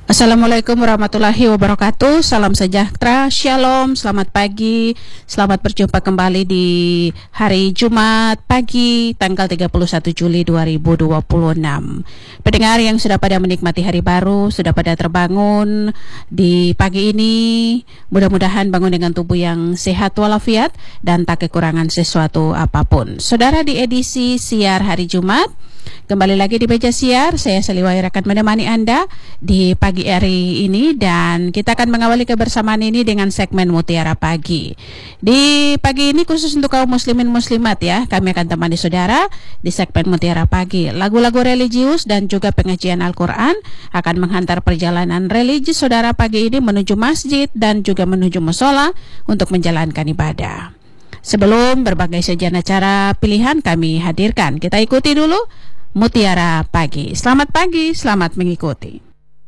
Assalamualaikum warahmatullahi wabarakatuh. Salam sejahtera, shalom, selamat pagi. Selamat berjumpa kembali di hari Jumat pagi tanggal 31 Juli 2026. Pendengar yang sudah pada menikmati hari baru, sudah pada terbangun di pagi ini, mudah-mudahan bangun dengan tubuh yang sehat walafiat dan tak kekurangan sesuatu apapun. Saudara, di edisi siar hari Jumat, kembali lagi di meja siar, saya Seliwair akan menemani Anda di pagi hari ini, dan kita akan mengawali kebersamaan ini dengan segmen Mutiara Pagi. Di pagi ini khusus untuk kaum muslimin muslimat ya, kami akan temani saudara di segmen Mutiara Pagi. Lagu-lagu religius dan juga pengajian Al-Quran akan menghantar perjalanan religi saudara pagi ini menuju masjid dan juga menuju musola untuk menjalankan ibadah. Sebelum berbagai sajian acara pilihan kami hadirkan, kita ikuti dulu Mutiara Pagi. Selamat pagi, selamat mengikuti.